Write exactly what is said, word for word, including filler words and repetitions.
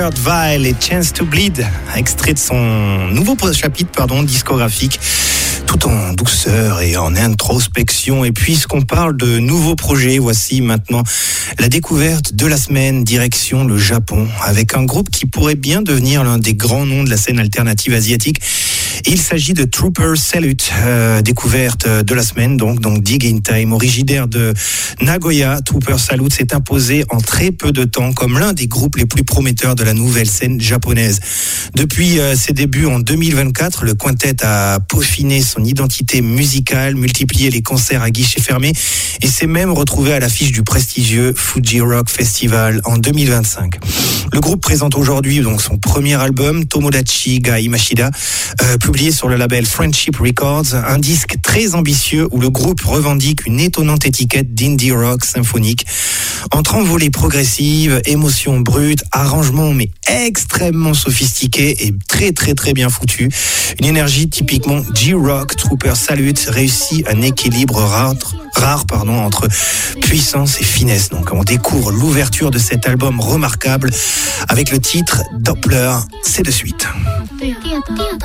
Kurt Vile et Chance to Bleed, extrait de son nouveau chapitre pardon, discographique, tout en douceur et en introspection. Et puisqu'on parle de nouveaux projets, voici maintenant la découverte de la semaine, direction le Japon, avec un groupe qui pourrait bien devenir l'un des grands noms de la scène alternative asiatique. Il s'agit de Trooper Salute, euh, découverte de la semaine, donc, donc Dig in Time, originaire de Nagoya. Trooper Salute s'est imposé en très peu de temps comme l'un des groupes les plus prometteurs de la nouvelle scène japonaise. Depuis euh, ses débuts en deux mille vingt-quatre, le quintet a peaufiné son identité musicale, multiplié les concerts à guichet fermé et s'est même retrouvé à l'affiche du prestigieux Fuji Rock Festival en deux mille vingt-cinq. Le groupe présente aujourd'hui donc son premier album, Tomodachi ga Imashida, euh, publié sur le label Friendship Records, un disque très ambitieux où le groupe revendique une étonnante étiquette d'indie rock symphonique. Entre envolées progressives, émotions brutes, arrangements mais extrêmement sophistiqués et très très très bien foutus, une énergie typiquement G-Rock, Trooper Salute réussit un équilibre rare, rare pardon, entre puissance et finesse. Donc on découvre l'ouverture de cet album remarquable avec le titre Doppler, c'est de suite.